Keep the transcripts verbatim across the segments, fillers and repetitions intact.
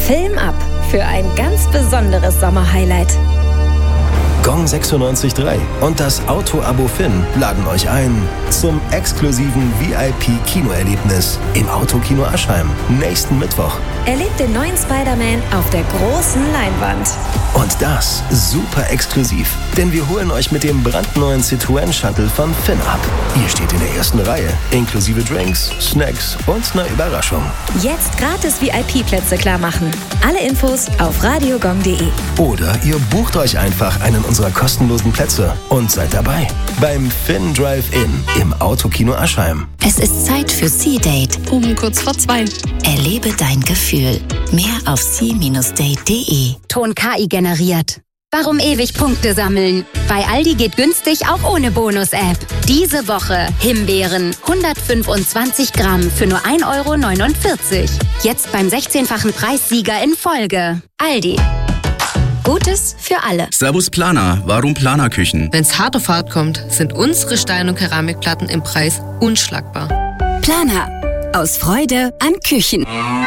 Film ab für ein ganz besonderes Sommerhighlight. Gong sechsundneunzig Komma drei und das Auto-Abo Finn laden euch ein zum exklusiven V I P-Kinoerlebnis im Autokino Aschheim nächsten Mittwoch. Erlebt den neuen Spider-Man auf der großen Leinwand. Und das super exklusiv, denn wir holen euch mit dem brandneuen Citroën Shuttle von Finn ab. Ihr steht in der ersten Reihe, inklusive Drinks, Snacks und einer Überraschung. Jetzt gratis V I P-Plätze klar machen. Alle Infos auf radiogong punkt de. Oder ihr bucht euch einfach einen unserer kostenlosen Plätze und seid dabei beim Finn Drive-In im Autokino Aschheim. Es ist Zeit für C-Date. Um kurz vor zwei. Erlebe dein Gefühl. Mehr auf c Bindestrich date punkt de. Ton K I generiert. Warum ewig Punkte sammeln? Bei Aldi geht günstig auch ohne Bonus-App. Diese Woche Himbeeren hundertfünfundzwanzig Gramm für nur ein Euro neunundvierzig. Jetzt beim sechzehnfachen Preissieger in Folge. Aldi. Gutes für alle. Servus Planer, warum Planerküchen? Wenn's hart auf hart kommt, sind unsere Stein- und Keramikplatten im Preis unschlagbar. Planer. Aus Freude an Küchen.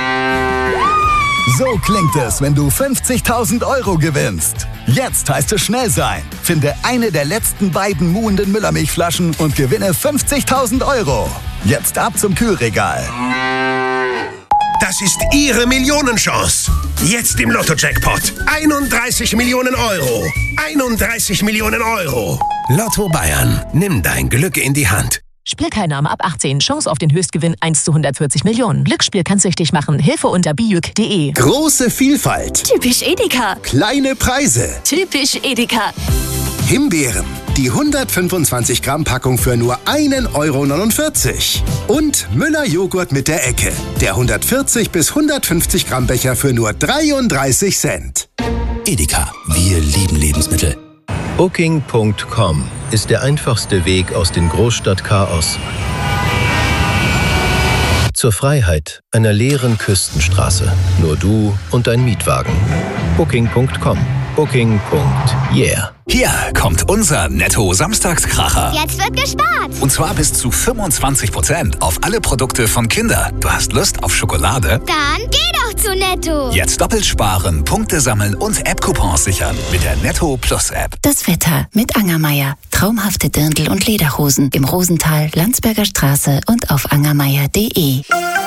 So klingt es, wenn du fünfzigtausend Euro gewinnst. Jetzt heißt es schnell sein. Finde eine der letzten beiden muhenden Müllermilchflaschen und gewinne fünfzigtausend Euro. Jetzt ab zum Kühlregal. Das ist Ihre Millionenchance. Jetzt im Lotto-Jackpot. einunddreißig Millionen Euro. einunddreißig Millionen Euro. Lotto Bayern. Nimm dein Glück in die Hand. Spielteilnahme ab achtzehn. Chance auf den Höchstgewinn eins zu hundertvierzig Millionen. Glücksspiel kann süchtig machen. Hilfe unter bijuk punkt de. Große Vielfalt. Typisch Edeka. Kleine Preise. Typisch Edeka. Himbeeren. Die hundertfünfundzwanzig Gramm Packung für nur ein Euro neunundvierzig. Und Müller Joghurt mit der Ecke. Der hundertvierzig bis hundertfünfzig Gramm Becher für nur dreiunddreißig Cent. Edeka. Wir lieben Lebensmittel. Booking Punkt com ist der einfachste Weg aus dem Großstadtchaos zur Freiheit einer leeren Küstenstraße. Nur du und dein Mietwagen. Booking Punkt com. Booking. Yeah. Hier kommt unser Netto-Samstagskracher. Jetzt wird gespart. Und zwar bis zu fünfundzwanzig Prozent auf alle Produkte von Kinder. Du hast Lust auf Schokolade? Dann geh doch zu Netto. Jetzt doppelt sparen, Punkte sammeln und App-Coupons sichern mit der Netto Plus App. Das Wetter mit Angermeier. Traumhafte Dirndl- und Lederhosen im Rosental, Landsberger Straße und auf angermeier punkt de.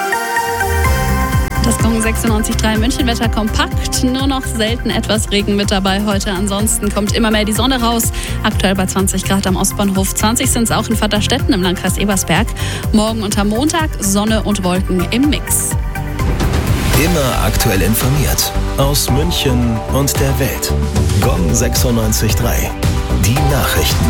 Das Gong sechsundneunzig Komma drei Münchenwetter kompakt, nur noch selten etwas Regen mit dabei heute. Ansonsten kommt immer mehr die Sonne raus. Aktuell bei zwanzig Grad am Ostbahnhof, zwanzig sind es auch in Vaterstetten im Landkreis Ebersberg. Morgen und am Montag Sonne und Wolken im Mix. Immer aktuell informiert aus München und der Welt. Gong sechsundneunzig Komma drei. Die Nachrichten.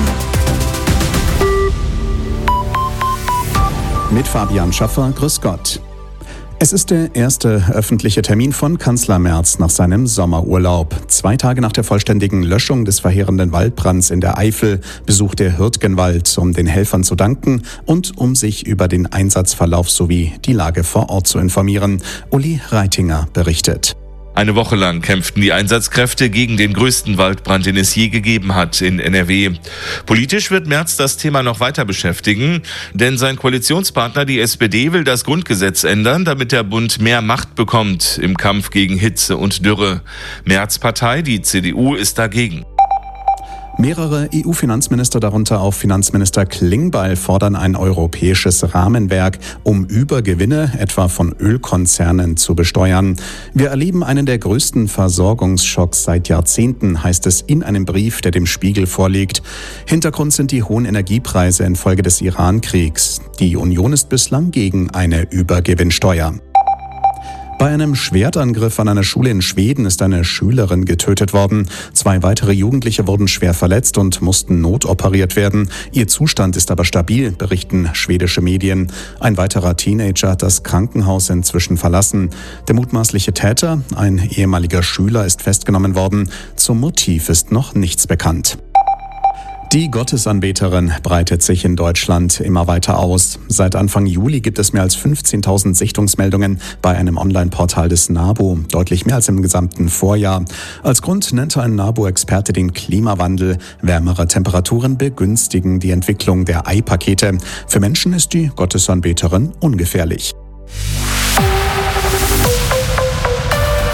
Mit Fabian Schaffer, grüß Gott. Es ist der erste öffentliche Termin von Kanzler Merz nach seinem Sommerurlaub. Zwei Tage nach der vollständigen Löschung des verheerenden Waldbrands in der Eifel besucht er Hürtgenwald, um den Helfern zu danken und um sich über den Einsatzverlauf sowie die Lage vor Ort zu informieren. Uli Reitinger berichtet. Eine Woche lang kämpften die Einsatzkräfte gegen den größten Waldbrand, den es je gegeben hat in N R W. Politisch wird Merz das Thema noch weiter beschäftigen, denn sein Koalitionspartner, die S P D, will das Grundgesetz ändern, damit der Bund mehr Macht bekommt im Kampf gegen Hitze und Dürre. Merz' Partei, die C D U, ist dagegen. Mehrere E U-Finanzminister, darunter auch Finanzminister Klingbeil, fordern ein europäisches Rahmenwerk, um Übergewinne etwa von Ölkonzernen zu besteuern. Wir erleben einen der größten Versorgungsschocks seit Jahrzehnten, heißt es in einem Brief, der dem Spiegel vorliegt. Hintergrund sind die hohen Energiepreise infolge des Iran-Kriegs. Die Union ist bislang gegen eine Übergewinnsteuer. Bei einem Schwertangriff an einer Schule in Schweden ist eine Schülerin getötet worden. Zwei weitere Jugendliche wurden schwer verletzt und mussten notoperiert werden. Ihr Zustand ist aber stabil, berichten schwedische Medien. Ein weiterer Teenager hat das Krankenhaus inzwischen verlassen. Der mutmaßliche Täter, ein ehemaliger Schüler, ist festgenommen worden. Zum Motiv ist noch nichts bekannt. Die Gottesanbeterin breitet sich in Deutschland immer weiter aus. Seit Anfang Juli gibt es mehr als fünfzehntausend Sichtungsmeldungen bei einem Online-Portal des NABU, deutlich mehr als im gesamten Vorjahr. Als Grund nannte ein NABU-Experte den Klimawandel. Wärmere Temperaturen begünstigen die Entwicklung der Eipakete. Für Menschen ist die Gottesanbeterin ungefährlich.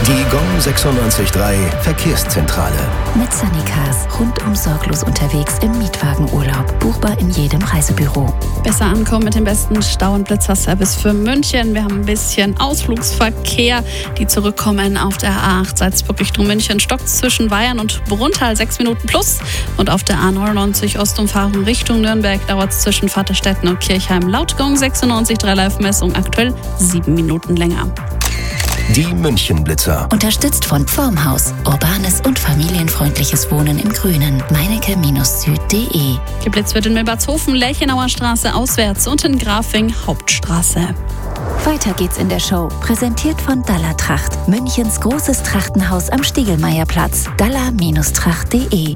Die Gong sechsundneunzig Komma drei Verkehrszentrale. Mit Sunnycars rundum sorglos unterwegs im Mietwagenurlaub. Buchbar in jedem Reisebüro. Besser ankommen mit dem besten Stau- und Blitzerservice für München. Wir haben ein bisschen Ausflugsverkehr, die zurückkommen auf der A acht Salzburg-Richtung-München. Stockt zwischen Weyern und Bruntal sechs Minuten plus. Und auf der A neunundneunzig Ostumfahrung Richtung Nürnberg dauert es zwischen Vaterstetten und Kirchheim laut Gong sechsundneunzig Komma drei Live-Messung aktuell sieben Minuten länger. Die München-Blitzer. Unterstützt von Formhaus. Urbanes und familienfreundliches Wohnen im Grünen. Meinecke Süd punkt de. Geblitzt wird in Milbertshofen, Lerchenauer Straße auswärts und in Grafing Hauptstraße. Weiter geht's in der Show. Präsentiert von Dalla Tracht. Münchens großes Trachtenhaus am Stiegelmeierplatz. dalla Tracht punkt de.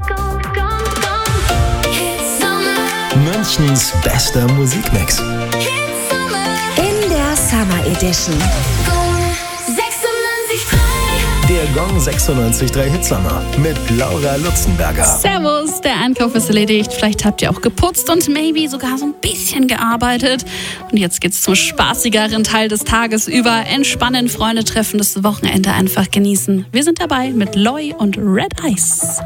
Münchens bester Musikmix. In der Summer Edition. Der Gong sechsundneunzig Komma drei Hitsommer mit Laura Lutzenberger. Servus, der Einkauf ist erledigt. Vielleicht habt ihr auch geputzt und maybe sogar so ein bisschen gearbeitet. Und jetzt geht's zum spaßigeren Teil des Tages über. Entspannen, Freunde treffen, das Wochenende einfach genießen. Wir sind dabei mit Loi und Red Ice.